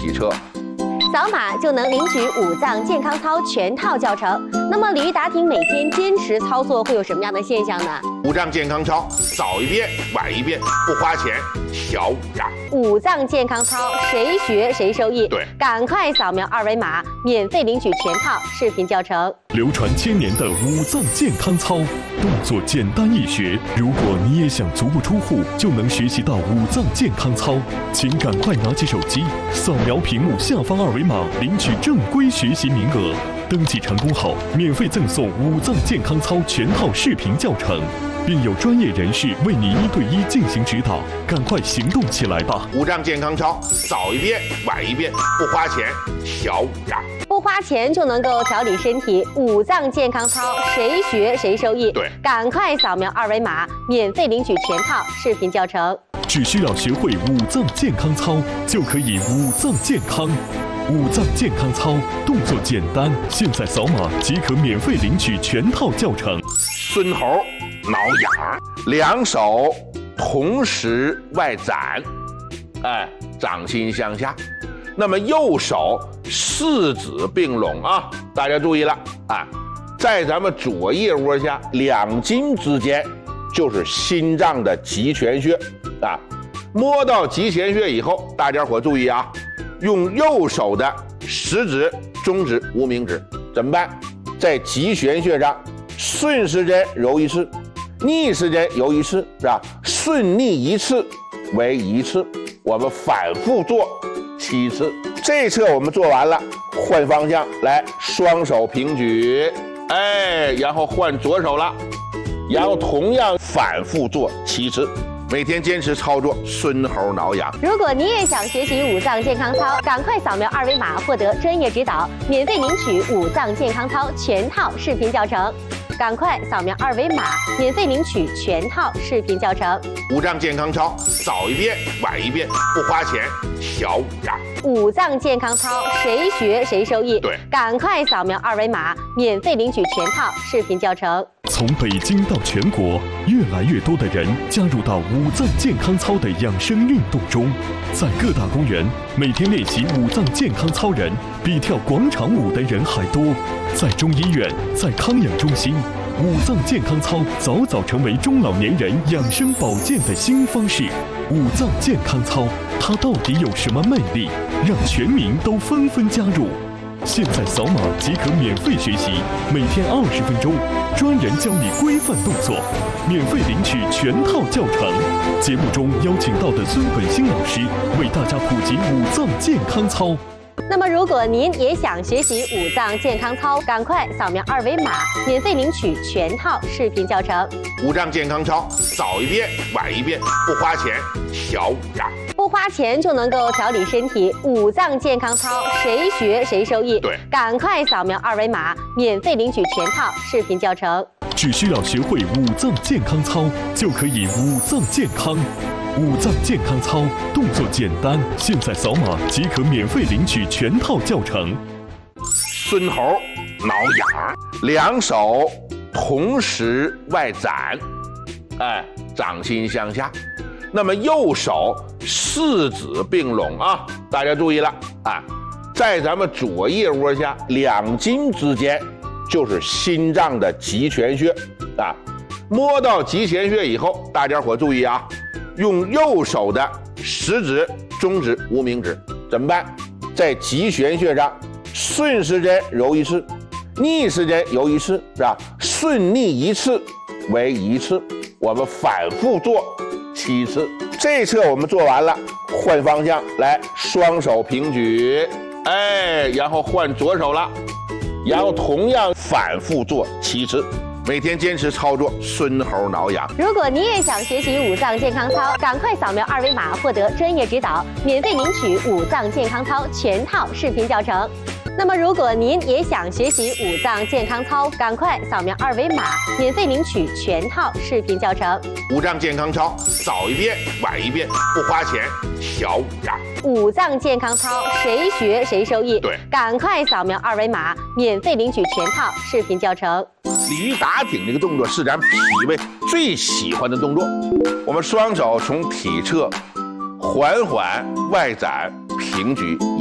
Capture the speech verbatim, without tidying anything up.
体测。 扫码就能领取五脏健康操全套教程。那么李玉达婷每天坚持操作会有什么样的现象呢？ 五脏健康操早一遍晚一遍不花钱，小五脏。 五脏健康操谁学谁受益。 对， 赶快扫描二维码，免费领取全套视频教程。 流传千年的五脏健康操，动作简单易学。如果你也想足不出户就能学习到五脏健康操，请赶快拿起手机，扫描屏幕下方二维码，领取正规学习名额。登记成功后，免费赠送五脏健康操全套视频教程，并有专业人士为你一对一进行指导。赶快行动起来吧！ 五脏健康操早一遍晚一遍不花钱，小五脏。 不花钱就能够调理身体，五脏健康操谁学谁受益。 对， 赶快扫描二维码，免费领取全套视频教程。 只需要学会五脏健康操，就可以五脏健康。五脏健康操动作简单，现在扫码即可免费领取全套教程。 孙猴挠痒，两手同时外展，哎，掌心向下。那么右手四指并拢啊，大家注意了啊，在咱们左腋窝下两筋之间就是心脏的极泉穴啊。摸到极泉穴以后，大家伙注意啊，用右手的食指、中指、无名指怎么办？在极泉穴上顺时针揉一次，逆时针揉一次，是吧？顺逆一次为一次，我们反复做七次。这一侧我们做完了，换方向来，双手平举，哎，然后换左手了，然后同样反复做七次。每天坚持操作，孙猴挠痒。 如果你也想学习五脏健康操，赶快扫描二维码获得专业指导，免费领取五脏健康操全套视频教程。赶快扫描二维码，免费领取全套视频教程。 五脏健康操早一遍晚一遍不花钱，小五脏。 五脏健康操谁学谁受益。 对， 赶快扫描二维码，免费领取全套视频教程。 从北京到全国，越来越多的人加入到五脏健康操的养生运动中。在各大公园，每天练习五脏健康操人比跳广场舞的人还多。在中医院，在康养中心，五脏健康操早早成为中老年人养生保健的新方式。五脏健康操，它到底有什么魅力，让全民都纷纷加入？现在扫码即可免费学习，每天二十分钟，专人教你规范动作，免费领取全套教程。节目中邀请到的孙本兴老师为大家普及五脏健康操。 那么如果您也想学习五脏健康操，赶快扫描二维码，免费领取全套视频教程。 五脏健康操早一遍晚一遍不花钱，小五脏。 不花钱就能够调理身体，五脏健康操谁学谁受益。 对， 赶快扫描二维码，免费领取全套视频教程。 只需要学会五脏健康操，就可以五脏健康。五脏健康操动作简单，现在扫码即可免费领取全套教程。 孙猴挠痒，两手同时外展，哎，掌心向下。那么右手四指并拢啊，大家注意了啊，在咱们左腋窝下两筋之间就是心脏的极泉穴啊。摸到极泉穴以后，大家伙注意啊，用右手的食指、中指、无名指怎么办？在极泉穴上顺时针揉一次，逆时针揉一次，是吧？顺逆一次为一次，我们反复做七次。这一侧我们做完了，换方向来，双手平举，哎，然后换左手了，然后同样反复做七次。每天坚持操作，孙猴挠痒。 如果你也想学习五脏健康操，赶快扫描二维码获得专业指导，免费领取五脏健康操全套视频教程。那么如果您也想学习五脏健康操，赶快扫描二维码，免费领取全套视频教程。 五脏健康操早一遍晚一遍不花钱，小五脏。 五脏健康操谁学谁受益。 对， 赶快扫描二维码，免费领取全套视频教程。 鲤鱼打挺这个动作是咱脾胃最喜欢的动作。我们双手从体侧缓缓外展平举